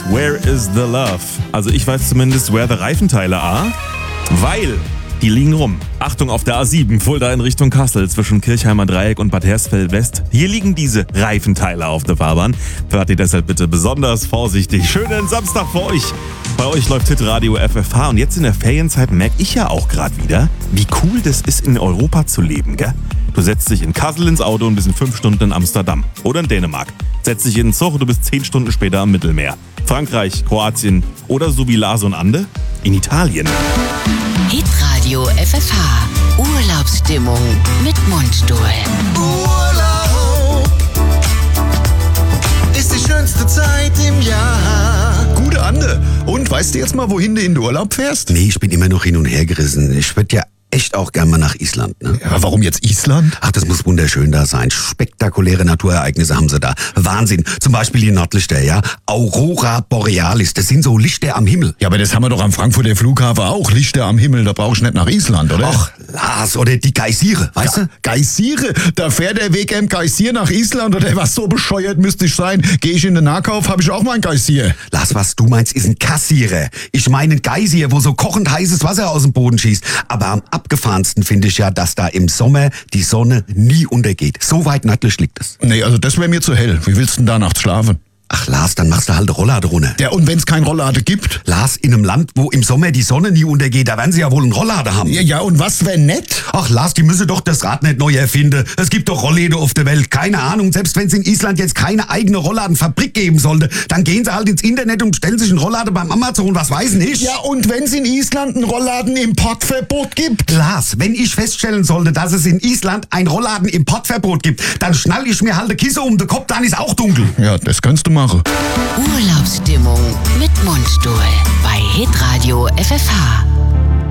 Where is the Love? Also ich weiß zumindest, where the Reifenteile are, weil die liegen rum. Achtung auf der A7, Fulda in Richtung Kassel, zwischen Kirchheimer Dreieck und Bad Hersfeld West. Hier liegen diese Reifenteile auf der Fahrbahn. Fahrt ihr deshalb bitte besonders vorsichtig. Schönen Samstag für euch. Bei euch läuft Hitradio FFH und jetzt in der Ferienzeit merke ich ja auch gerade wieder, wie cool das ist, in Europa zu leben, gell? Du setzt dich in Kassel ins Auto und bist in 5 Stunden in Amsterdam oder in Dänemark. Setzt dich in den Zug und du bist 10 Stunden später am Mittelmeer. Frankreich, Kroatien oder so wie Lars und Ande in Italien. Hitradio FFH. Urlaubsstimmung mit Mundstuhl. Urlaub ist die schönste Zeit im Jahr. Gute Ande. Und weißt du jetzt mal, wohin du in den Urlaub fährst? Nee, ich bin immer noch hin und her gerissen. Ich würde ja echt auch gern mal nach Island, ne? Ja, warum jetzt Island? Ach, das muss wunderschön da sein. Spektakuläre Naturereignisse haben sie da. Wahnsinn. Zum Beispiel die Nordlichter, ja. Aurora Borealis. Das sind so Lichter am Himmel. Ja, aber das haben wir doch am Frankfurter Flughafen auch. Lichter am Himmel, da brauchst du nicht nach Island, oder? Ach, Lars, oder die Geysire, weißt du? Geysire? Da fährt der Weg im Geysir nach Island, oder was? So bescheuert müsste ich sein. Geh ich in den Nahkauf, hab ich auch mal einen Geysir. Lars, was du meinst, ist ein Kassierer. Ich meine ein Geysir, wo so kochend heißes Wasser aus dem Boden schießt. Aber am abgefahrensten finde ich ja, dass da im Sommer die Sonne nie untergeht. So weit nördlich liegt es. Nee, also das wäre mir zu hell. Wie willst du denn da nachts schlafen? Ach Lars, dann machst du halt eine Rolllade runter. Ja, und wenn's kein Rolllade gibt? Lars, in einem Land, wo im Sommer die Sonne nie untergeht, da werden sie ja wohl einen Rolllade haben. Ja, und was wär nett? Ach Lars, die müssen doch das Rad nicht neu erfinden. Es gibt doch Rollläden auf der Welt. Keine Ahnung, selbst wenn es in Island jetzt keine eigene Rollladenfabrik geben sollte, dann gehen sie halt ins Internet und bestellen sich einen Rollladen beim Amazon, was weiß ich. Ja, und wenn's in Island ein Rollladen-Importverbot gibt? Lars, wenn ich feststellen sollte, dass es in Island ein Rollladen-Importverbot gibt, dann schnall ich mir halt eine Kisse um den Kopf, dann ist auch dunkel. Ja, das kannst du machen. Urlaubsstimmung mit Mundstuhl bei Hitradio FFH.